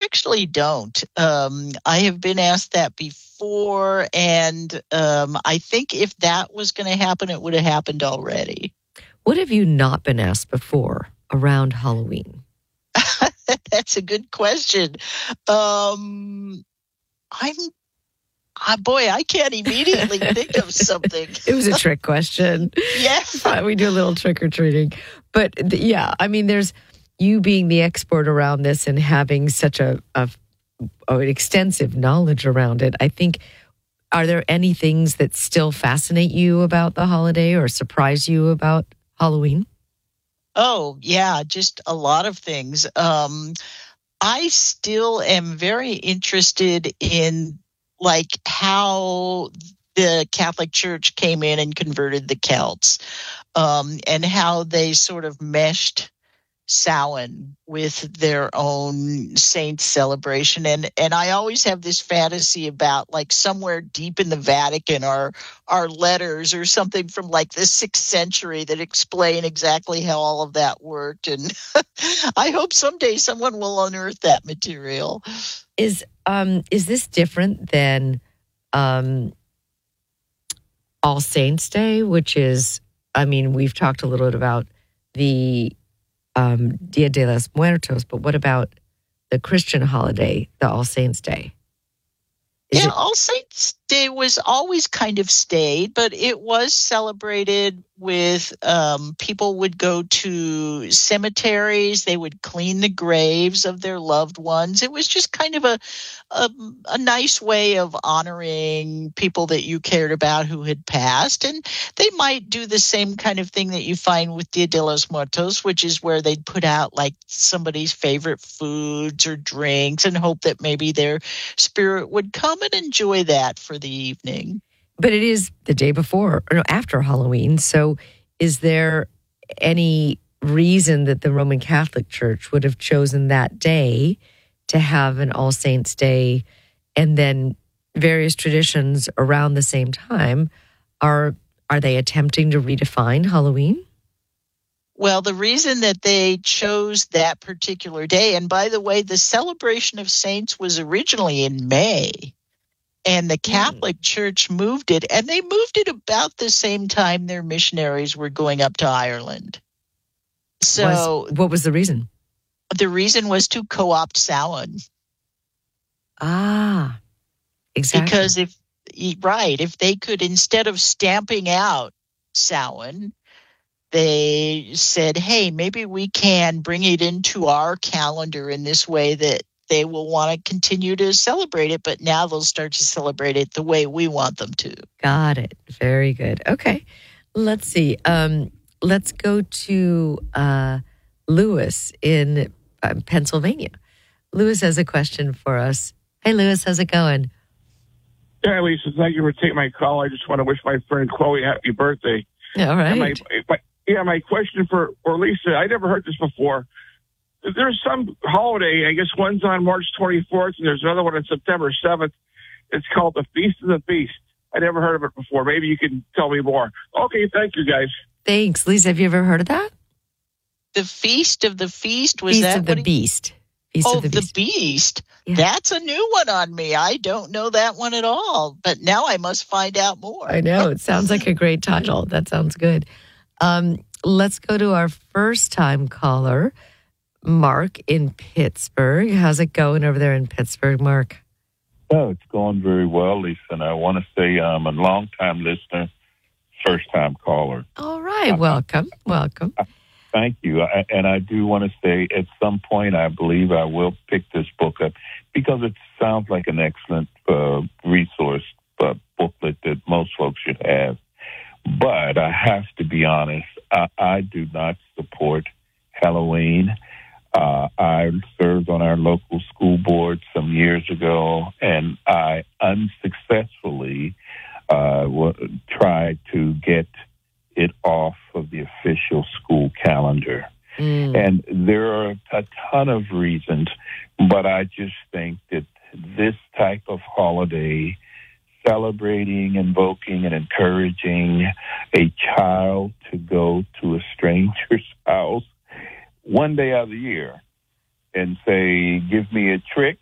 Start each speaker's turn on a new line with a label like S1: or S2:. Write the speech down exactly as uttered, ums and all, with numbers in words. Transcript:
S1: actually don't. Um, I have been asked that before, and um, I think if that was going to happen, it would have happened already.
S2: What have you not been asked before around Halloween?
S1: That's a good question. Um, I'm, ah, boy, I can't immediately think of something.
S2: It was a trick question.
S1: Yeah.
S2: We do a little trick-or-treating. But th- yeah, I mean, there's you being the expert around this and having such a, a, a extensive knowledge around it. I think, are there any things that still fascinate you about the holiday or surprise you about Halloween?
S1: Oh, yeah, just a lot of things. Um, I still am very interested in, like, how the Catholic Church came in and converted the Celts, um, and how they sort of meshed Samhain with their own saint celebration. And and I always have this fantasy about, like, somewhere deep in the Vatican are are letters or something from like the sixth century that explain exactly how all of that worked. And I hope someday someone will unearth that material.
S2: Is um is this different than um All Saints Day, which is, I mean, we've talked a little bit about the um, Dia de los Muertos, but what about the Christian holiday, the All Saints Day? Is
S1: Yeah,
S2: it-
S1: All Saints Day was always kind of stayed, but it was celebrated with um, people would go to cemeteries. They would clean the graves of their loved ones. It was just kind of a, a a nice way of honoring people that you cared about who had passed. And they might do the same kind of thing that you find with Dia de los Muertos, which is where they'd put out like somebody's favorite foods or drinks and hope that maybe their spirit would come and enjoy that for the evening.
S2: But it is the day before or no, after Halloween. So is there any reason that the Roman Catholic Church would have chosen that day to have an All Saints Day, and then various traditions around the same time? Are are they attempting to redefine Halloween?
S1: Well, the reason that they chose that particular day, and by the way, the celebration of saints was originally in May. And the Catholic mm. Church moved it, and they moved it about the same time their missionaries were going up to Ireland. So,
S2: was, what was the reason?
S1: The reason was to co-opt Samhain.
S2: Ah, exactly.
S1: Because if right, if they could, instead of stamping out Samhain, they said, "Hey, maybe we can bring it into our calendar in this way that they will want to continue to celebrate it, but now they'll start to celebrate it the way we want them to."
S2: Got it. Very good. Okay. Let's see. Um, let's go to uh, Lewis in uh, Pennsylvania. Lewis has a question for us. Hey, Lewis, how's it going?
S3: Yeah, Lisa, thank you for taking my call. I just want to wish my friend Chloe happy birthday.
S2: All right.
S3: My, my, yeah, my question for, for Lisa, I never heard this before. There's some holiday, I guess one's on March twenty-fourth, and there's another one on September seventh. It's called the Feast of the Feast. I never heard of it before. Maybe you can tell me more. Okay, thank you, guys.
S2: Thanks. Lisa, have you ever heard of that?
S1: The Feast of the Feast? Was
S2: Feast
S1: that
S2: of the
S1: he...
S2: Beast. Feast
S1: oh,
S2: of the Beast.
S1: the Beast.
S2: Yeah.
S1: That's a new one on me. I don't know that one at all, but now I must find out more.
S2: I know. It sounds like a great title. That sounds good. Um, let's go to our first-time caller, Mark in Pittsburgh. How's it going over there in Pittsburgh, Mark?
S4: Oh, it's going very well, Lisa. And I want to say I'm a long-time listener, first-time caller.
S2: All right. Welcome. Welcome.
S4: Thank you. I, and I do want to say at some point I believe I will pick this book up because it sounds like an excellent uh, resource uh, booklet that most folks should have. But I have to be honest, I, I do not support Halloween. Uh, I served on our local school board some years ago, and I unsuccessfully uh, w- tried to get it off of the official school calendar. Mm. And there are a ton of reasons, but I just think that this type of holiday, celebrating, invoking, and encouraging a child to go to a stranger's house one day out of the year and say, give me a trick